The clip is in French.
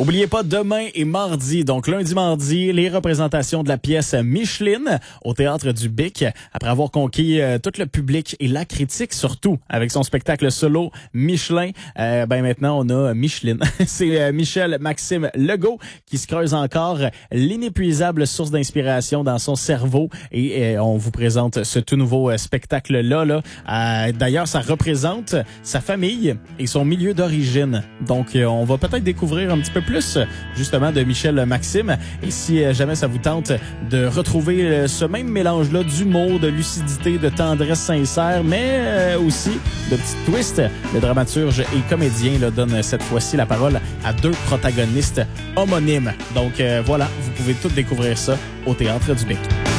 Oubliez pas, demain et mardi, donc lundi, mardi, les représentations de la pièce Micheline au Théâtre du Bic. Après avoir conquis tout le public et la critique surtout avec son spectacle solo Michelin, maintenant on a Micheline. C'est Michel Maxime Legault qui se creuse encore l'inépuisable source d'inspiration dans son cerveau et on vous présente ce tout nouveau spectacle-là. D'ailleurs, ça représente sa famille et son milieu d'origine. Donc, on va peut-être découvrir un petit peu plus justement de Michel Maxime. Et si jamais ça vous tente de retrouver ce même mélange-là d'humour, de lucidité, de tendresse sincère, mais aussi de petits twists, le dramaturge et comédien donne cette fois-ci la parole à 2 protagonistes homonymes. Donc voilà, vous pouvez tout découvrir ça au Théâtre du Bic.